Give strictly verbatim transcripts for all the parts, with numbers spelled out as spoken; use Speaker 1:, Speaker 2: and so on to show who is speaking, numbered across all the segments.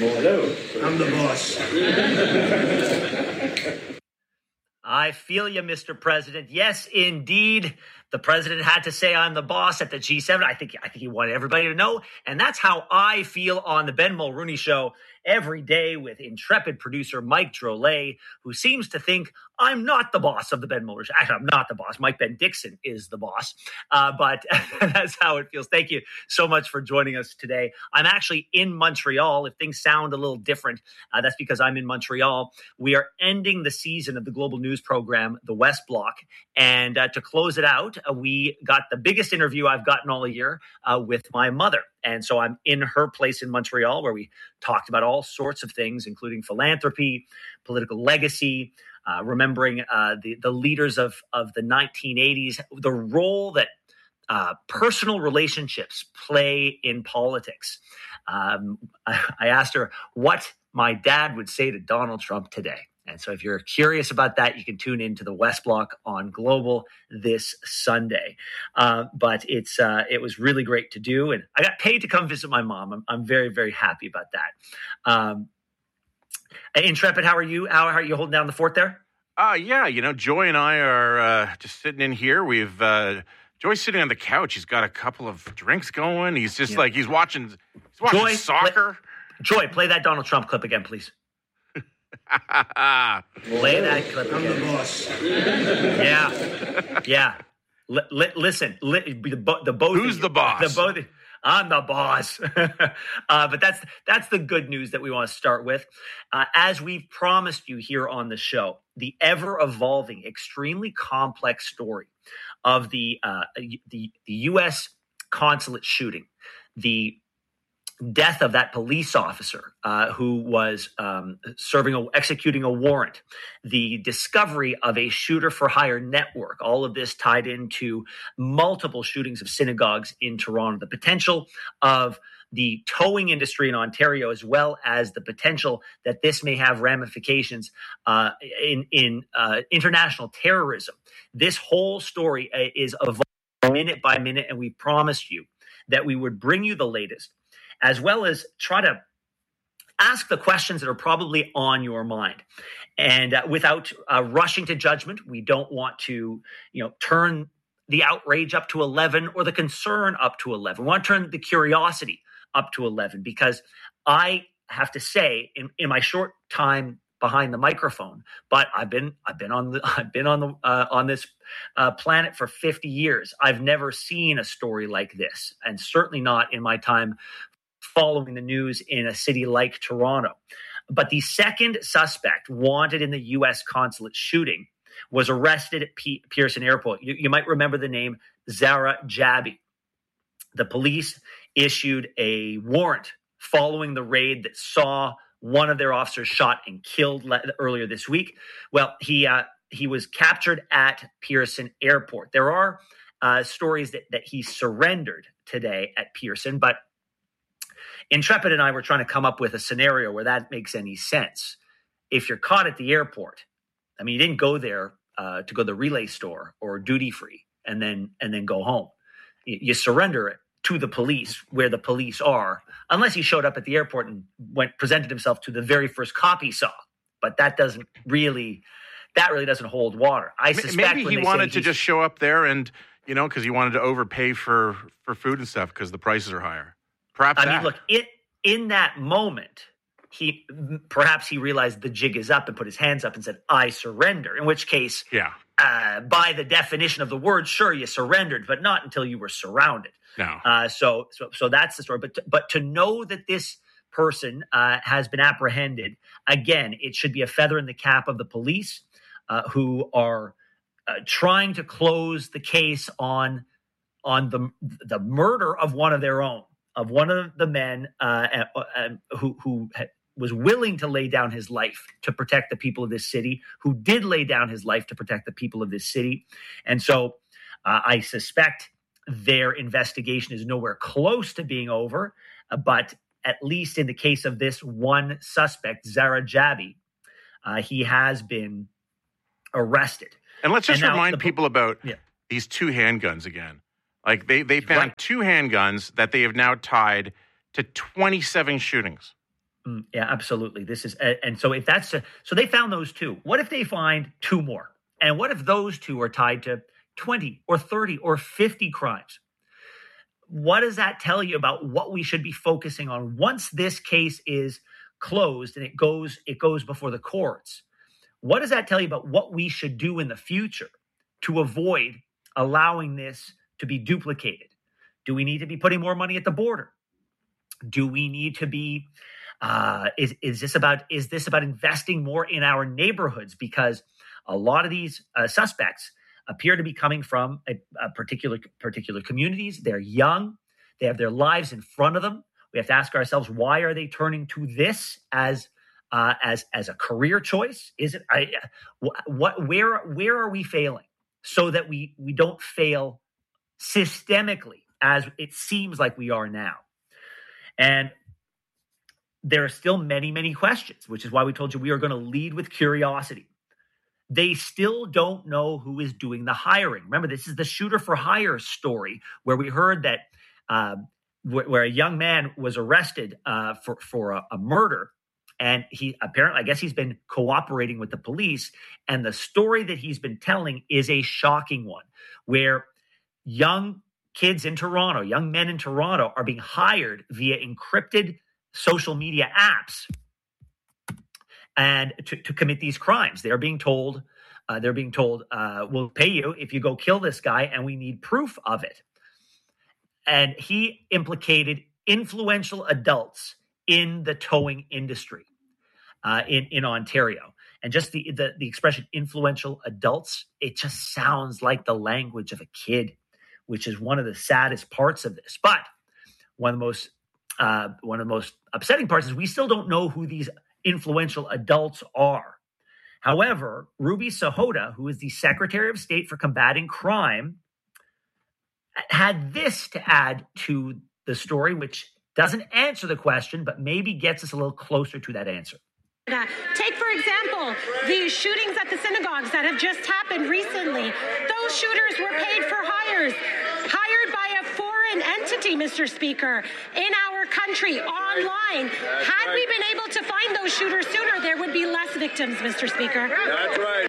Speaker 1: Hello. I'm the boss.
Speaker 2: I feel you, Mister President. Yes, indeed. The president had to say I'm the boss at the G seven. I think I think he wanted everybody to know. And that's how I feel on the Ben Mulrooney Show every day with intrepid producer Mike Drolet, who seems to think I'm not the boss of the Ben Mulrooney Show. Actually, I'm not the boss. Mike Ben Dixon is the boss. Uh, but that's how it feels. Thank you so much for joining us today. I'm actually in Montreal. If things sound a little different, uh, that's because I'm in Montreal. We are ending the season of the global news program, The West Block. And uh, to close it out, uh, we got the biggest interview I've gotten all year uh, with my mother. And so I'm in her place in Montreal where we talked about all sorts of things, including philanthropy, political legacy, uh, remembering uh, the, the leaders of, of the nineteen eighties, the role that uh, personal relationships play in politics. Um, I, I asked her what my dad would say to Donald Trump today. And so if you're curious about that, you can tune into the West Block on Global this Sunday. Uh, but it's uh, it was really great to do. And I got paid to come visit my mom. I'm, I'm very, very happy about that. Um, Intrepid, how are you? How, how are you holding down the fort there?
Speaker 3: Uh, yeah, you know, Joy and I are uh, just sitting in here. We've uh, Joy's sitting on the couch. He's got a couple of drinks going. He's just yeah. like, he's watching, he's watching
Speaker 2: Joy,
Speaker 3: soccer.
Speaker 2: Play, Joy, play that Donald Trump clip again, please. Play that clip
Speaker 1: I'm
Speaker 2: again.
Speaker 1: the boss.
Speaker 2: Yeah, yeah. L- li- listen, li- the, bo- the both.
Speaker 3: Who's
Speaker 2: you,
Speaker 3: the boss?
Speaker 2: The both. I'm the boss. uh, but that's that's the good news that we want to start with. Uh, as we've promised you here on the show, the ever-evolving, extremely complex story of the uh, the the U S consulate shooting, the death of that police officer uh, who was um, serving, a, executing a warrant, the discovery of a shooter for hire network, all of this tied into multiple shootings of synagogues in Toronto, the potential of the towing industry in Ontario, as well as the potential that this may have ramifications uh, in, in uh, international terrorism. This whole story is evolving minute by minute, and we promised you that we would bring you the latest, as well as try to ask the questions that are probably on your mind. And uh, without uh, rushing to judgment, we don't want to, you know, turn the outrage up to eleven or the concern up to eleven. We want to turn the curiosity up to eleven, because I have to say, in, in my short time behind the microphone, but I've been I've been on the I've been on the uh, on this uh, planet for fifty years. I've never seen a story like this, and certainly not in my time following the news in a city like Toronto. But the second suspect wanted in the U S consulate shooting was arrested at P- Pearson Airport. You, you might remember the name Zara Jabi. The police issued a warrant following the raid that saw one of their officers shot and killed le- earlier this week. Well, he uh, he was captured at Pearson Airport. There are uh, stories that, that he surrendered today at Pearson, but Intrepid and I were trying to come up with a scenario where that makes any sense. If you're caught at the airport, I mean, you didn't go there uh, to go to the Relay store or duty free and then and then go home. You, you surrender it to the police where the police are, unless he showed up at the airport and went presented himself to the very first cop he saw. But that doesn't really, that really doesn't hold water. I suspect
Speaker 3: maybe he wanted to just show up there and, you know, because he wanted to overpay for for food and stuff because the prices are higher. Perhaps
Speaker 2: I
Speaker 3: that.
Speaker 2: mean, look, it, in that moment, he perhaps he realized the jig is up and put his hands up and said, I surrender, in which case,
Speaker 3: yeah,
Speaker 2: uh, by the definition of the word, sure, you surrendered, but not until you were surrounded.
Speaker 3: No.
Speaker 2: Uh, so, so, so that's the story. But, to, but to know that this person uh, has been apprehended, again, it should be a feather in the cap of the police uh, who are uh, trying to close the case on on the the murder of one of their own. Of one of the men uh, uh, who who was willing to lay down his life to protect the people of this city, who did lay down his life to protect the people of this city. And so uh, I suspect their investigation is nowhere close to being over, uh, but at least in the case of this one suspect, Zara Jabi, uh, he has been arrested.
Speaker 3: And let's just
Speaker 2: and
Speaker 3: remind
Speaker 2: the,
Speaker 3: people about
Speaker 2: yeah.
Speaker 3: these two handguns again. Like, they, they found
Speaker 2: right.
Speaker 3: two handguns that they have now tied to twenty-seven shootings.
Speaker 2: Mm, yeah, absolutely. This is, and so if that's, a, so they found those two. What if they find two more? And what if those two are tied to twenty or thirty or fifty crimes? What does that tell you about what we should be focusing on once this case is closed and it goes, it goes before the courts? What does that tell you about what we should do in the future to avoid allowing this to be duplicated? Do we need to be putting more money at the border? Do we need to be, uh, is, is this about, is this about investing more in our neighborhoods? Because a lot of these uh, suspects appear to be coming from a, a particular, particular communities. They're young. They have their lives in front of them. We have to ask ourselves, why are they turning to this as, uh, as, as a career choice? Is it, I, what, where, where are we failing so that we, we don't fail systemically as it seems like we are now? And there are still many, many questions, which is why we told you we are going to lead with curiosity. They still don't know who is doing the hiring. Remember, this is the shooter for hire story where we heard that uh, wh- where a young man was arrested uh, for, for a, a murder. And he apparently, I guess he's been cooperating with the police. And the story that he's been telling is a shocking one where young kids in Toronto, young men in Toronto are being hired via encrypted social media apps and to, to commit these crimes. They're being told, uh, they're being told, uh, we'll pay you if you go kill this guy and we need proof of it. And he implicated influential adults in the towing industry uh, in, in Ontario. And just the, the, the expression influential adults, it just sounds like the language of a kid, which is one of the saddest parts of this. But one of the most, uh, one of the most upsetting parts is we still don't know who these influential adults are. However, Ruby Sahota, who is the Secretary of State for Combating Crime, had this to add to the story, which doesn't answer the question, but maybe gets us a little closer to that answer.
Speaker 4: Take, for example, the shootings at the synagogues that have just happened recently. Those shooters were paid for hires, hired by a foreign entity, Mister Speaker, in our country, online. Had we been able to find those shooters sooner, there would be less victims, Mister Speaker.
Speaker 1: That's right.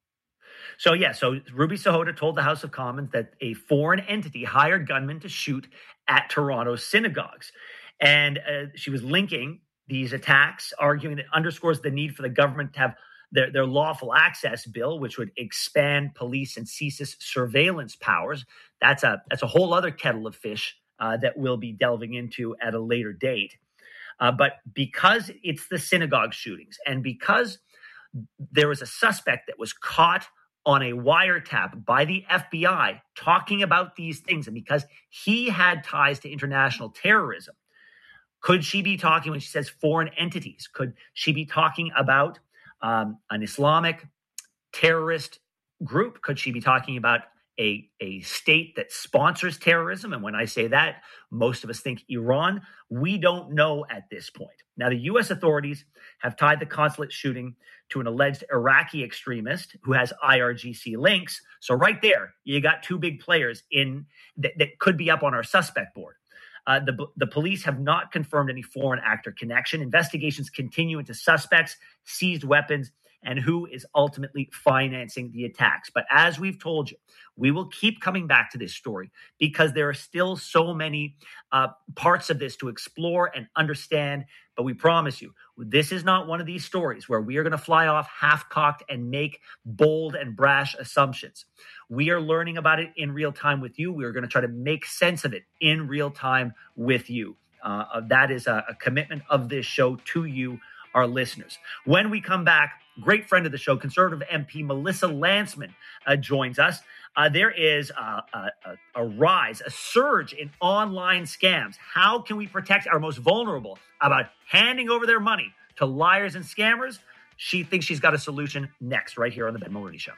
Speaker 2: So, yeah, so Ruby Sahota told the House of Commons that a foreign entity hired gunmen to shoot at Toronto synagogues. And uh, she was linking these attacks, arguing that it underscores the need for the government to have their, their lawful access bill, which would expand police and C S I S surveillance powers. That's a that's a whole other kettle of fish uh, that we'll be delving into at a later date. Uh, but because it's the synagogue shootings and because there was a suspect that was caught on a wiretap by the F B I talking about these things, and because he had ties to international terrorism, could she be talking, when she says foreign entities, could she be talking about um, an Islamic terrorist group? Could she be talking about a, a state that sponsors terrorism? And when I say that, most of us think Iran. We don't know at this point. Now, the U S authorities have tied the consulate shooting to an alleged Iraqi extremist who has I R G C links. So right there, you got two big players in that, that could be up on our suspect board. Uh, the, the police have not confirmed any foreign actor connection. Investigations continue into suspects, seized weapons, and who is ultimately financing the attacks. But as we've told you, we will keep coming back to this story because there are still so many uh, parts of this to explore and understand. But we promise you, this is not one of these stories where we are going to fly off half-cocked and make bold and brash assumptions. We are learning about it in real time with you. We are going to try to make sense of it in real time with you. Uh, that is a, a commitment of this show to you, our listeners. When we come back, great friend of the show, Conservative M P Melissa Lantsman uh, joins us. Uh, there is a, a, a rise, a surge in online scams. How can we protect our most vulnerable about handing over their money to liars and scammers? She thinks she's got a solution next, right here on the Ben Mulroney Show.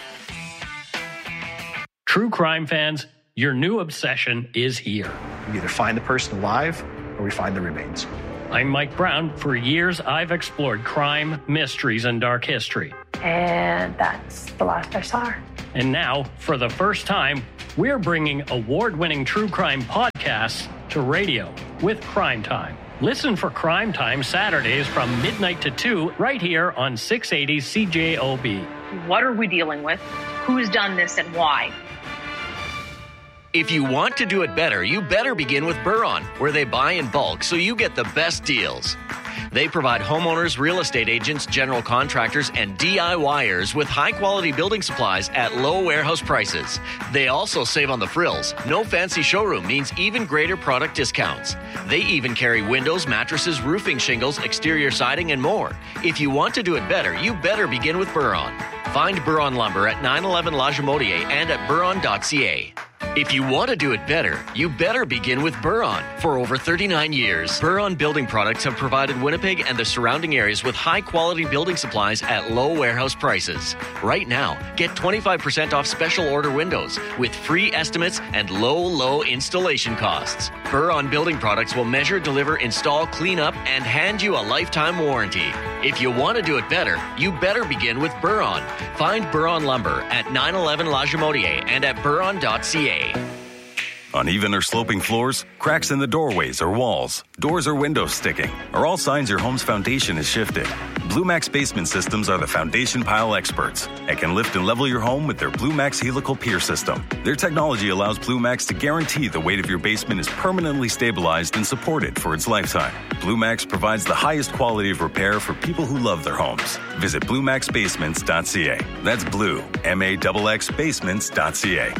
Speaker 5: True crime fans, your new obsession is here.
Speaker 6: We either find the person alive or we find the remains.
Speaker 5: I'm Mike Brown. For years, I've explored crime, mysteries, and dark history.
Speaker 7: And that's the last I saw her.
Speaker 5: And now, for the first time, we're bringing award-winning true crime podcasts to radio with Crime Time. Listen for Crime Time Saturdays from midnight to two right here on six eighty C J O B.
Speaker 8: What are we dealing with? Who's done this and why?
Speaker 9: If you want to do it better, you better begin with Buron, where they buy in bulk so you get the best deals. They provide homeowners, real estate agents, general contractors, and DIYers with high-quality building supplies at low warehouse prices. They also save on the frills. No fancy showroom means even greater product discounts. They even carry windows, mattresses, roofing shingles, exterior siding, and more. If you want to do it better, you better begin with Buron. Find Buron Lumber at nine eleven La Jamodier and at buron dot c a. If you want to do it better, you better begin with Buron. For over thirty-nine years, Buron Building Products have provided Winnipeg and the surrounding areas with high-quality building supplies at low warehouse prices. Right now, get twenty-five percent off special order windows with free estimates and low, low installation costs. Buron Building Products will measure, deliver, install, clean up, and hand you a lifetime warranty. If you want to do it better, you better begin with Buron. Find Buron Lumber at nine eleven La Jamodier and at buron dot c a.
Speaker 10: Uneven or sloping floors, cracks in the doorways or walls, doors or windows sticking are all signs your home's foundation is shifted. Blue Max Basement Systems are the foundation pile experts and can lift and level your home with their Blue Max Helical Pier System. Their technology allows Blue Max to guarantee the weight of your basement is permanently stabilized and supported for its lifetime. Blue Max provides the highest quality of repair for people who love their homes. Visit blue max basements dot c a. That's blue, M A X X basements dot c a.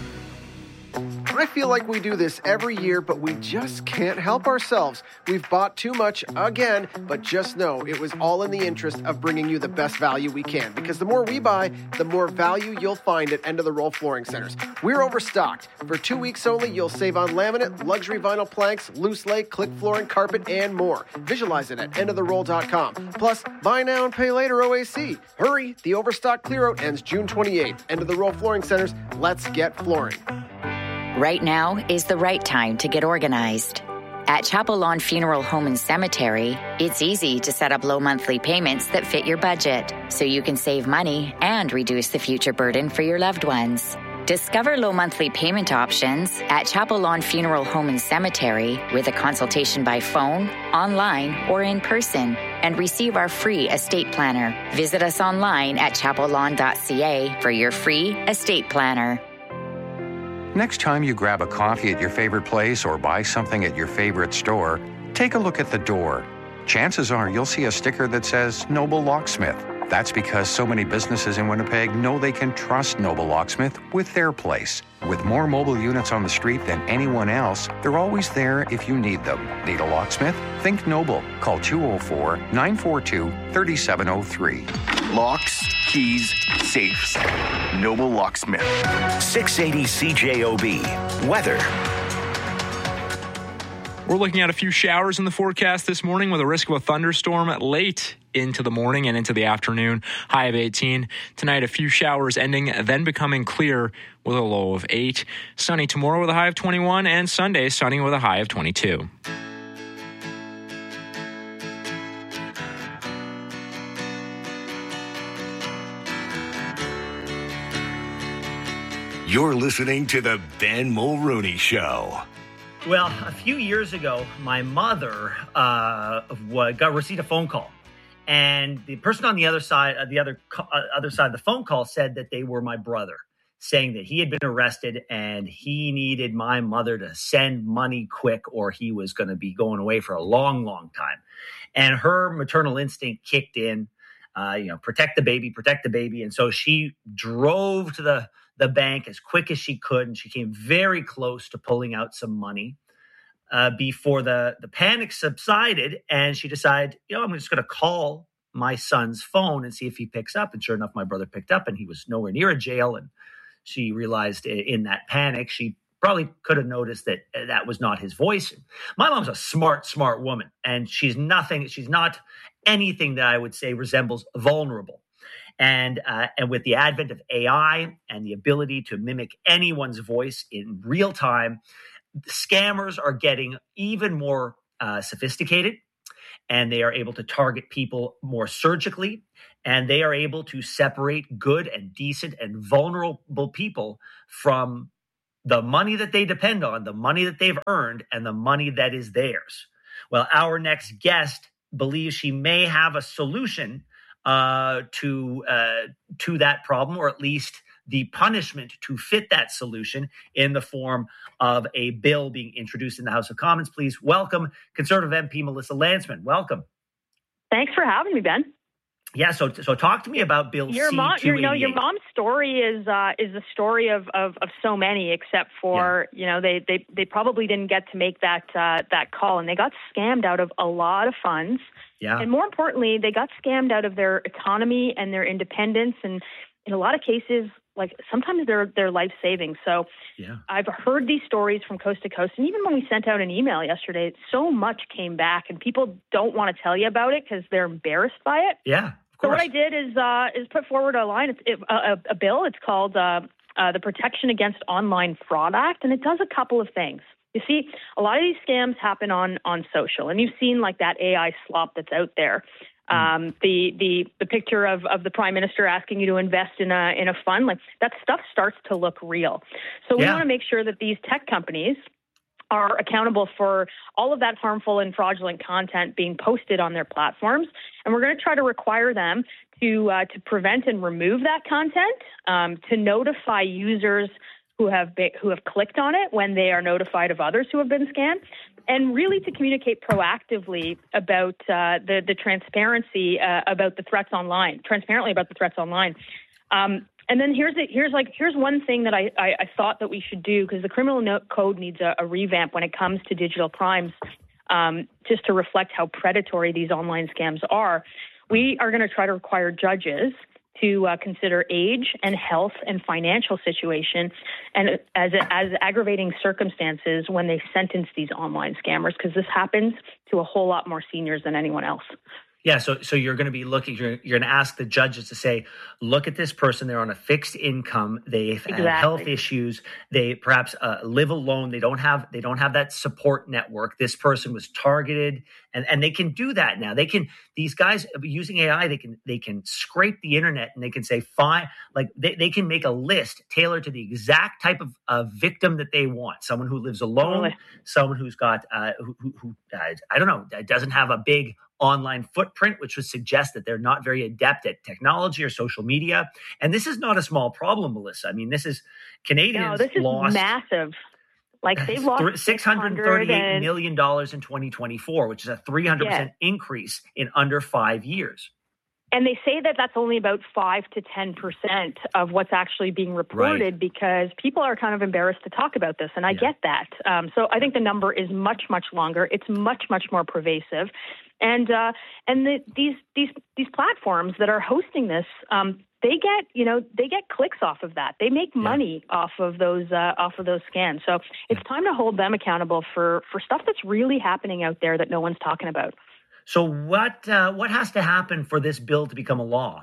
Speaker 11: I feel like we do this every year, but we just can't help ourselves. We've bought too much again, but just know it was all in the interest of bringing you the best value we can, because the more we buy, the more value you'll find at End of the Roll Flooring Centers. We're overstocked. For two weeks only, you'll save on laminate, luxury vinyl planks, loose lay, click flooring, carpet, and more. Visualize it at end of the roll dot com. Plus, buy now and pay later O A C. Hurry, the overstock clear-out ends June twenty-eighth. End of the Roll Flooring Centers, let's get flooring.
Speaker 12: Right now is the right time to get organized. At Chapel Lawn Funeral Home and Cemetery, it's easy to set up low monthly payments that fit your budget, so you can save money and reduce the future burden for your loved ones. Discover low monthly payment options at Chapel Lawn Funeral Home and Cemetery with a consultation by phone, online, or in person, and receive our free estate planner. Visit us online at chapel lawn dot c a for your free estate planner.
Speaker 13: Next time you grab a coffee at your favorite place or buy something at your favorite store, take a look at the door. Chances are you'll see a sticker that says Noble Locksmith. That's because so many businesses in Winnipeg know they can trust Noble Locksmith with their place. With more mobile units on the street than anyone else, they're always there if you need them. Need a locksmith? Think Noble. Call two oh four, nine four two, three seven oh three.
Speaker 14: Locks, keys, safes. Noble Locksmith. six eighty C J O B. Weather.
Speaker 15: We're looking at a few showers in the forecast this morning with a risk of a thunderstorm late into the morning and into the afternoon. High of eighteen. Tonight, a few showers ending, then becoming clear with a low of eight. Sunny tomorrow with a high of twenty-one, and Sunday sunny with a high of twenty-two.
Speaker 14: You're listening to the Ben Mulrooney Show.
Speaker 2: Well, a few years ago, my mother uh, got received a phone call, and the person on the other side, uh, the other uh, other side of the phone call, said that they were my brother, saying that he had been arrested and he needed my mother to send money quick, or he was going to be going away for a long, long time. And her maternal instinct kicked in, uh, you know, protect the baby, protect the baby, and so she drove to the the bank as quick as she could, and she came very close to pulling out some money uh, before the, the panic subsided, and she decided, you know, I'm just going to call my son's phone and see if he picks up. And sure enough, my brother picked up, and he was nowhere near a jail, and she realized in that panic, she probably could have noticed that that was not his voice. My mom's a smart, smart woman, and she's nothing, she's not anything that I would say resembles vulnerable. And uh, and with the advent of A I and the ability to mimic anyone's voice in real time, scammers are getting even more uh, sophisticated, and they are able to target people more surgically, and they are able to separate good and decent and vulnerable people from the money that they depend on, the money that they've earned, and the money that is theirs. Well, our next guest believes she may have a solution uh, to uh, to that problem, or at least the punishment to fit that solution in the form of a bill being introduced in the House of Commons. Please welcome Conservative M P Melissa Lantsman. Welcome.
Speaker 16: Thanks for having me, Ben.
Speaker 2: Yeah, so so talk to me about Bill
Speaker 16: your
Speaker 2: C
Speaker 16: mom,
Speaker 2: two eighty-eight.
Speaker 16: You know, your mom's story is uh, is the story of, of, of so many, except for yeah. you know they, they they probably didn't get to make that uh, that call, and they got scammed out of a lot of funds.
Speaker 2: Yeah,
Speaker 16: and more importantly, they got scammed out of their autonomy and their independence, and in a lot of cases, like sometimes they're they're life saving. So
Speaker 2: yeah.
Speaker 16: I've heard these stories from coast to coast, and even when we sent out an email yesterday, so much came back, and people don't want to tell you about it because they're embarrassed by it.
Speaker 2: Yeah.
Speaker 16: So what I did is uh, is put forward a line, it's, it, a, a bill. It's called uh, uh, the Protection Against Online Fraud Act, and it does a couple of things. You see, a lot of these scams happen on on social, and you've seen like that A I slop that's out there. Um, the the the picture of, of the Prime Minister asking you to invest in a in a fund, like that stuff starts to look real. So we
Speaker 2: yeah.
Speaker 16: want to make sure that these tech companies are accountable for all of that harmful and fraudulent content being posted on their platforms. And we're going to try to require them to uh, to prevent and remove that content, um, to notify users who have been, who have clicked on it when they are notified of others who have been scammed, and really to communicate proactively about uh, the, the transparency uh, about the threats online, transparently about the threats online. Um, And then here's it. Here's like here's one thing that I, I, I thought that we should do, because the criminal no- code needs a, a revamp when it comes to digital crimes, um, just to reflect how predatory these online scams are. We are going to try to require judges to uh, consider age and health and financial situation and as as aggravating circumstances when they sentence these online scammers, because this happens to a whole lot more seniors than anyone else.
Speaker 2: Yeah, so so you're going to be looking, you're, you're going to ask the judges to say, look at this person, they're on a fixed income, they've
Speaker 16: exactly.
Speaker 2: had health issues, they perhaps uh, live alone, they don't have they don't have that support network. This person was targeted, and, and they can do that now. They can these guys using A I, they can they can scrape the internet and they can say fine, like they, they can make a list tailored to the exact type of uh, victim that they want. Someone who lives alone, totally. someone who's got uh, who, who, who uh, I don't know, doesn't have a big online footprint, which would suggest that they're not very adept at technology or social media. And this is not a small problem, Melissa. I mean, this is Canadians
Speaker 16: no, this is
Speaker 2: lost
Speaker 16: massive. Like they've lost
Speaker 2: six hundred thirty-eight million dollars in twenty twenty-four, which is a three hundred percent yeah. increase in under five years.
Speaker 16: And they say that that's only about five to ten percent of what's actually being reported, right. because people are kind of embarrassed to talk about this. And I yeah. get that. Um, so I think the number is much, much longer. It's much, much more pervasive. And uh, and the, these these these platforms that are hosting this, um, they get you know they get clicks off of that. They make money yeah. off of those uh, off of those scans. So it's time to hold them accountable for for stuff that's really happening out there that no one's talking about.
Speaker 2: So what uh, what has to happen for this bill to become a law?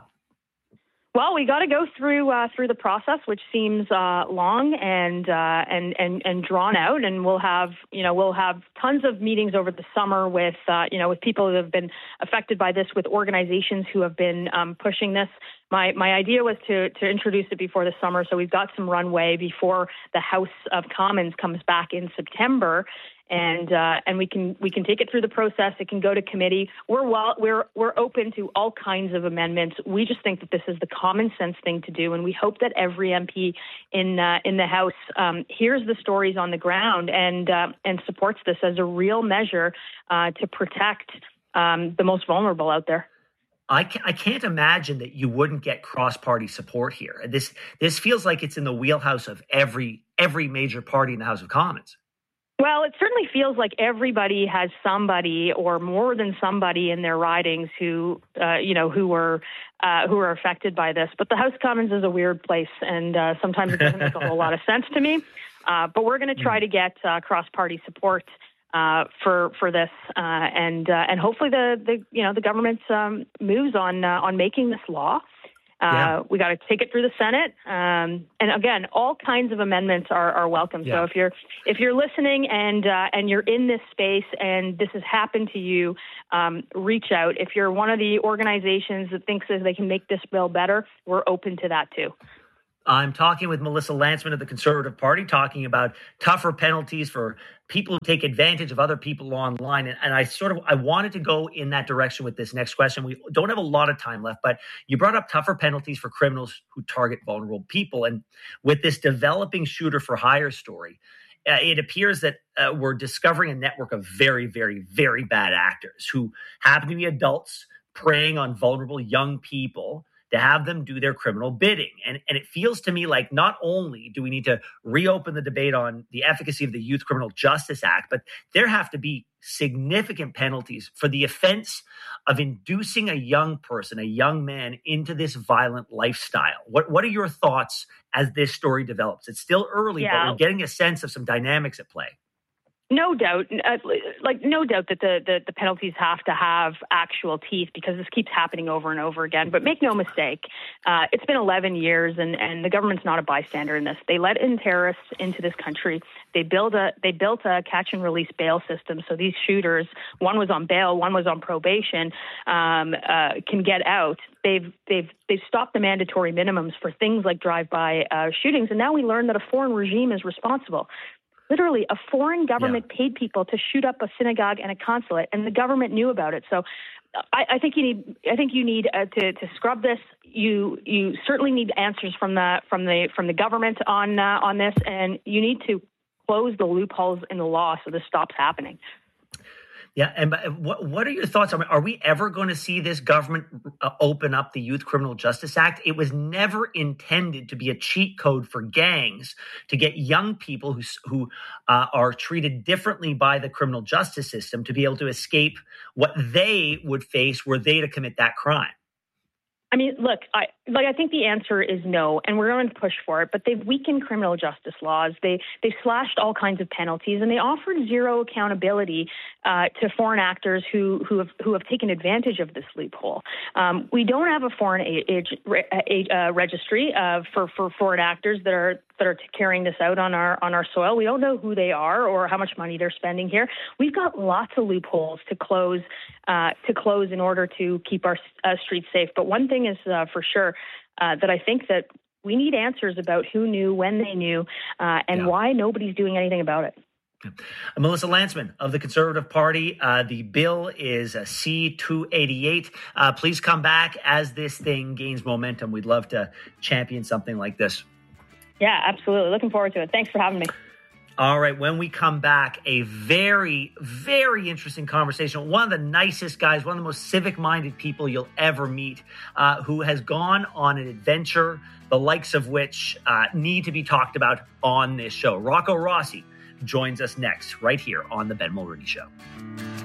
Speaker 16: Well, we got to go through uh, through the process, which seems uh, long and, uh, and and and drawn out, and we'll have you know we'll have tons of meetings over the summer with uh, you know with people who have been affected by this, with organizations who have been um, pushing this. My my idea was to to introduce it before the summer, so we've got some runway before the House of Commons comes back in September. And uh, and we can we can take it through the process. It can go to committee. We're well, we're we're open to all kinds of amendments. We just think that this is the common sense thing to do, and we hope that every M P in uh, in the House um, hears the stories on the ground and uh, and supports this as a real measure uh, to protect um, the most vulnerable out there.
Speaker 2: I can't, I can't imagine that you wouldn't get cross-party support here. This this feels like it's in the wheelhouse of every every major party in the House of Commons.
Speaker 16: Well, it certainly feels like everybody has somebody or more than somebody in their ridings who, uh, you know, who were uh, who are affected by this. But the House of Commons is a weird place, and uh, sometimes it doesn't make a whole lot of sense to me. Uh, but we're going to try to get uh, cross-party support uh, for for this, uh, and uh, and hopefully the, the you know the government um, moves on uh, on making this law. Uh, yeah. We got to take it through the Senate, um, and again, all kinds of amendments are, are welcome. Yeah. So if you're if you're listening and uh, and you're in this space and this has happened to you, um, reach out. If you're one of the organizations that thinks that they can make this bill better, we're open to that too.
Speaker 2: I'm talking with Melissa Lantsman of the Conservative Party, talking about tougher penalties for people who take advantage of other people online. And, and I sort of, I wanted to go in that direction with this next question. We don't have a lot of time left, but you brought up tougher penalties for criminals who target vulnerable people. And with this developing shooter for hire story, uh, it appears that uh, we're discovering a network of very, very, very bad actors who happen to be adults preying on vulnerable young people to have them do their criminal bidding. And, and it feels to me like not only do we need to reopen the debate on the efficacy of the Youth Criminal Justice Act, but there have to be significant penalties for the offense of inducing a young person, a young man, into this violent lifestyle. What, what are your thoughts as this story develops? It's still early,
Speaker 16: Yeah.
Speaker 2: but we're getting a sense of some dynamics at play.
Speaker 16: No doubt, uh, like no doubt that the, the, the penalties have to have actual teeth because this keeps happening over and over again. But make no mistake, uh, it's been eleven years, and, and the government's not a bystander in this. They let in terrorists into this country. They build a they built a catch and release bail system, so these shooters, one was on bail, one was on probation, um, uh, can get out. They've they've they've stopped the mandatory minimums for things like drive-by uh, shootings, and now we learn that a foreign regime is responsible. Literally, a foreign government yeah. paid people to shoot up a synagogue and a consulate, and the government knew about it. So, I, I think you need. I think you need uh, to, to scrub this. You you certainly need answers from the from the from the government on uh, on this, and you need to close the loopholes in the law so this stops happening.
Speaker 2: Yeah, and what what are your thoughts on? Are we ever going to see this government uh, open up the Youth Criminal Justice Act? It was never intended to be a cheat code for gangs to get young people who who uh, are treated differently by the criminal justice system to be able to escape what they would face were they to commit that crime.
Speaker 16: I mean, look, I like I think the answer is no, and we're going to push for it. But they've weakened criminal justice laws. They they slashed all kinds of penalties, and they offered zero accountability uh, to foreign actors who who have who have taken advantage of this loophole. Um, we don't have a foreign age, age, uh, registry uh, for for foreign actors that are that are carrying this out on our on our soil. We don't know who they are or how much money they're spending here. We've got lots of loopholes to close uh, to close in order to keep our uh, streets safe. But one thing is uh, for sure uh, that I think that we need answers about who knew, when they knew, uh, and yeah. why nobody's doing anything about it.
Speaker 2: Melissa Lantsman of the Conservative Party. Uh, the bill is a C two eighty-eight. Uh, please come back as this thing gains momentum. We'd love to champion something like this.
Speaker 16: Yeah, absolutely. Looking forward to it. Thanks for having me.
Speaker 2: All right. When we come back, a very, very interesting conversation. One of the nicest guys, one of the most civic-minded people you'll ever meet, uh, who has gone on an adventure, the likes of which uh, need to be talked about on this show. Rocco Rossi joins us next, right here on The Ben Mulroney Show.